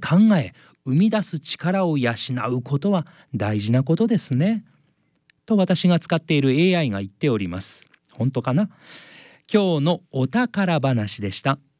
考え生み出す力を養うことは大事なことですね。と私が使っている AI が言っております。本当かな。今日のお宝話でした。